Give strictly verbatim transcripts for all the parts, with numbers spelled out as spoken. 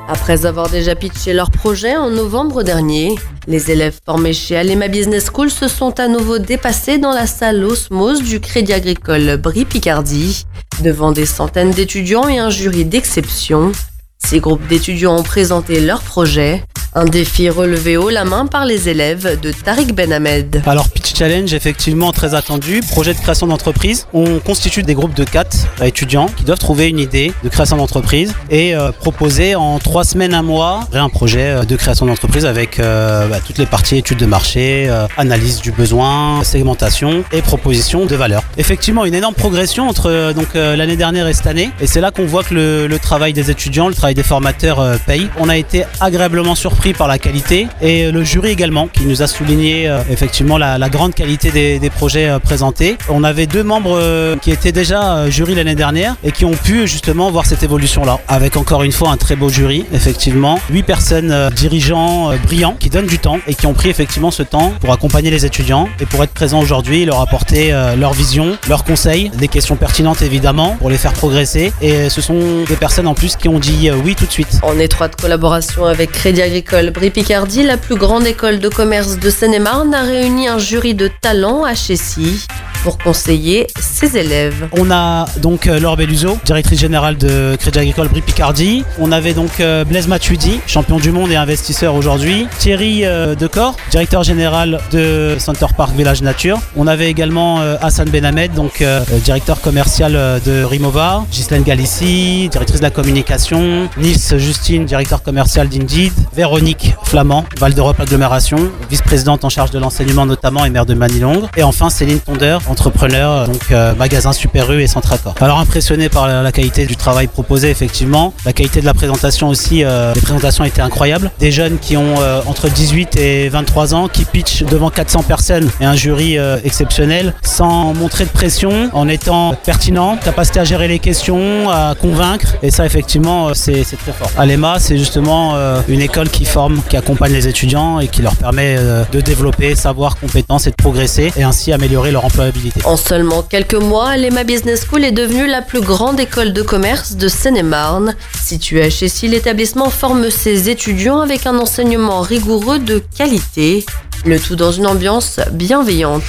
Après avoir déjà pitché leur projet en novembre dernier, les élèves formés chez Alema Business School se sont à nouveau dépassés dans la salle Osmose du Crédit Agricole Brie-Picardie, devant des centaines d'étudiants et un jury d'exception. Ces groupes d'étudiants ont présenté leur projet, un défi relevé haut la main par les élèves de Tariq Ben Ahmed. Alors Pitch Challenge, effectivement très attendu, projet de création d'entreprise. On constitue des groupes de quatre étudiants qui doivent trouver une idée de création d'entreprise et euh, proposer en trois semaines, un mois, un projet de création d'entreprise avec euh, bah, toutes les parties études de marché, euh, analyse du besoin, segmentation et proposition de valeur. Effectivement, une énorme progression entre euh, donc, euh, l'année dernière et cette année, et c'est là qu'on voit que le, le travail des étudiants, le travail des formateurs euh, paye. On a été agréablement surpris par la qualité et le jury également qui nous a souligné euh, effectivement la, la grande qualité des, des projets euh, présentés. On avait deux membres euh, qui étaient déjà euh, jury l'année dernière et qui ont pu justement voir cette évolution là avec encore une fois un très beau jury, effectivement huit personnes euh, dirigeants euh, brillants qui donnent du temps et qui ont pris effectivement ce temps pour accompagner les étudiants et pour être présents aujourd'hui, leur apporter euh, leur vision, leurs conseils, des questions pertinentes évidemment pour les faire progresser, et ce sont des personnes en plus qui ont dit euh, oui tout de suite. En étroite collaboration avec Crédit Agricole Brie-Picardie, la plus grande école de commerce de Seine-et-Marne a réuni un jury de talents à Chessy pour conseiller ses élèves. On a donc euh, Laure Belluzo, directrice générale de Crédit Agricole Brie-Picardie. On avait donc euh, Blaise Matuidi, champion du monde et investisseur aujourd'hui. Thierry euh, Decor, directeur général de Center Park Village Nature. On avait également euh, Hassan Ben Ahmed, donc euh, directeur commercial euh, de Rimowa. Ghislaine Galissi, directrice de la communication. Nils Justine, directeur commercial d'Indeed. Véronique Flamand, Val d'Europe Agglomération, vice-présidente en charge de l'enseignement notamment et maire de Manilongre. Et enfin Céline Tondeur, entrepreneur, donc euh, magasin Super U et Centracor. Alors impressionné par la, la qualité du travail proposé, effectivement, la qualité de la présentation aussi, euh, les présentations étaient incroyables. Des jeunes qui ont euh, entre dix-huit et vingt-trois ans, qui pitchent devant quatre cents personnes et un jury euh, exceptionnel, sans montrer de pression, en étant pertinent, capacité à gérer les questions, à convaincre, et ça effectivement euh, c'est, c'est très fort. Alema, c'est justement euh, une école qui forme, qui accompagne les étudiants et qui leur permet euh, de développer savoir, compétences et de progresser et ainsi améliorer leur employabilité. En seulement quelques mois, Alema Business School est devenue la plus grande école de commerce de Seine-et-Marne. Située à Chessy, l'établissement forme ses étudiants avec un enseignement rigoureux de qualité, le tout dans une ambiance bienveillante.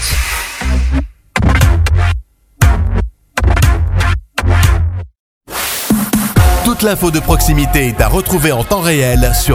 Toute l'info de proximité est à retrouver en temps réel sur